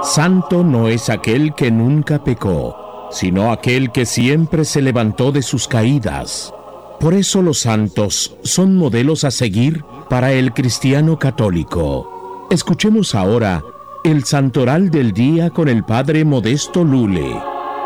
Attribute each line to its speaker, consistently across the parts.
Speaker 1: Santo no es aquel que nunca pecó, sino aquel que siempre se levantó de sus caídas. Por eso los santos son modelos a seguir para el cristiano católico. Escuchemos ahora el Santoral del Día con el Padre Modesto Lule.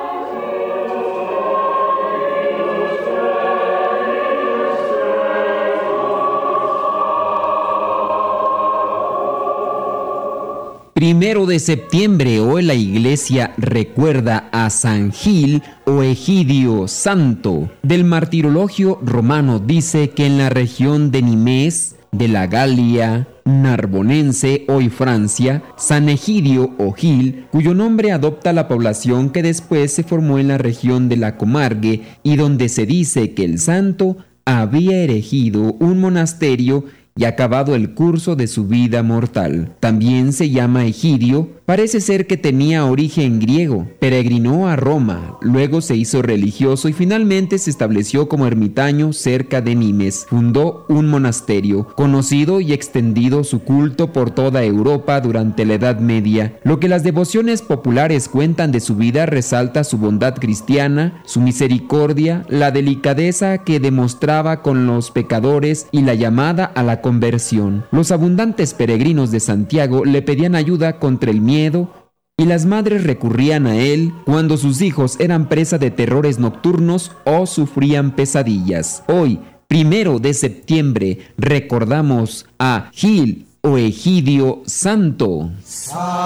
Speaker 2: Primero de septiembre, hoy la Iglesia recuerda a San Gil o Egidio Santo. Del Martirologio Romano dice que en la región de Nimes, de la Galia Narbonense, hoy Francia, San Egidio o Gil, cuyo nombre adopta la población que después se formó en la región de la Comargue y donde se dice que el santo había erigido un monasterio y acabado el curso de su vida mortal. También se llama Egidio, parece ser que tenía origen griego, peregrinó a Roma, luego se hizo religioso y finalmente se estableció como ermitaño cerca de Nimes. Fundó un monasterio, conocido y extendido su culto por toda Europa durante la Edad Media. Lo que las devociones populares cuentan de su vida resalta su bondad cristiana, su misericordia, la delicadeza que demostraba con los pecadores y la llamada a la conversión. Los abundantes peregrinos de Santiago le pedían ayuda contra el miedo y las madres recurrían a él cuando sus hijos eran presa de terrores nocturnos o sufrían pesadillas. Hoy, 1 de septiembre, recordamos a Gil o Egidio Santo.